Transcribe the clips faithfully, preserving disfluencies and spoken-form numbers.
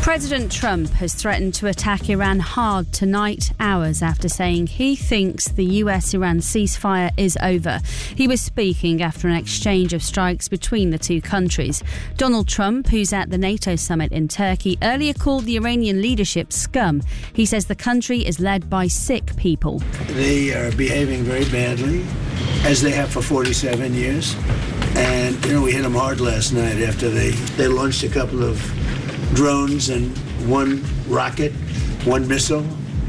President Trump has threatened to attack Iran hard tonight, hours after saying he thinks the U S-Iran ceasefire is over. He was speaking after an exchange of strikes between the two countries. Donald Trump, who's at the NATO summit in Turkey, earlier called the Iranian leadership scum. He says the country is led by sick people. They are behaving very badly, as they have for forty-seven years. And, you know, we hit them hard last night after they, they launched a couple of drones and one rocket, one missile,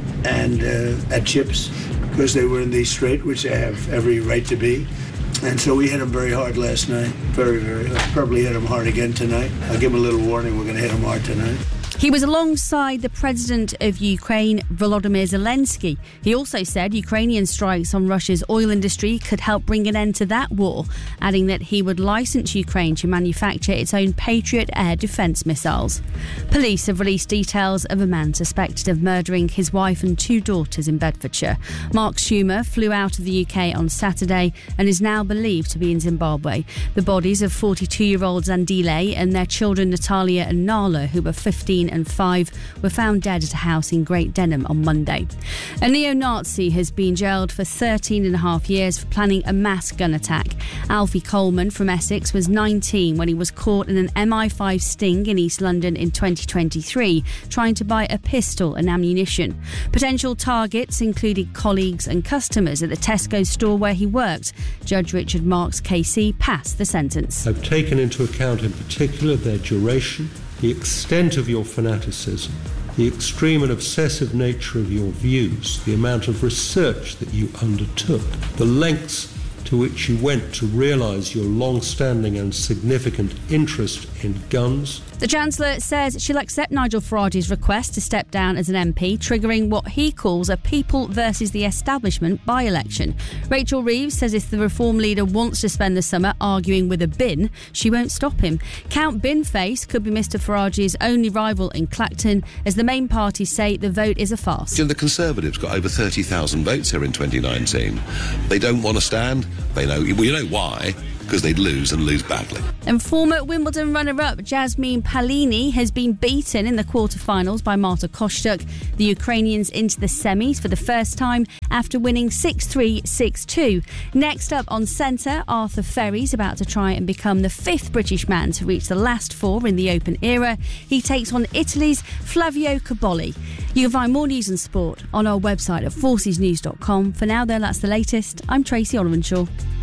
and uh, at chips, because they were in the strait, which they have every right to be. And so we hit them very hard last night, very, very hard. Probably hit them hard again tonight. I'll give them a little warning, we're going to hit them hard tonight. He was alongside the president of Ukraine, Volodymyr Zelensky. He also said Ukrainian strikes on Russia's oil industry could help bring an end to that war, adding that he would license Ukraine to manufacture its own Patriot air defence missiles. Police have released details of a man suspected of murdering his wife and two daughters in Bedfordshire. Mark Schumer flew out of the U K on Saturday and is now believed to be in Zimbabwe. The bodies of forty-two-year-old Zandile and their children Natalia and Nala, who were fifteen and five, were found dead at a house in Great Denham on Monday. A neo-Nazi has been jailed for thirteen and a half years for planning a mass gun attack. Alfie Coleman from Essex was nineteen when he was caught in an M I five sting in East London in twenty twenty-three, trying to buy a pistol and ammunition. Potential targets included colleagues and customers at the Tesco store where he worked. Judge Richard Marks K C passed the sentence. I've taken into account in particular their duration, the extent of your fanaticism, the extreme and obsessive nature of your views, the amount of research that you undertook, the lengths to which you went to realise your long-standing and significant interest in guns. The Chancellor says she'll accept Nigel Farage's request to step down as an M P, triggering what he calls a people versus the establishment by-election. Rachel Reeves says if the Reform leader wants to spend the summer arguing with a bin, she won't stop him. Count Binface could be Mr Farage's only rival in Clacton, as the main parties say the vote is a farce. The Conservatives got over thirty thousand votes here in twenty nineteen. They don't want to stand. They know, well, you know why? Because they'd lose and lose badly. And former Wimbledon runner-up Jasmine Palini has been beaten in the quarter-finals by Marta Kostyuk. The Ukrainians into the semis for the first time after winning six three, six two. Next up on centre, Arthur Ferry's about to try and become the fifth British man to reach the last four in the Open era. He takes on Italy's Flavio Cobolli. You can find more news and sport on our website at forces news dot com. For now, though, that's the latest. I'm Tracy Olivenshaw.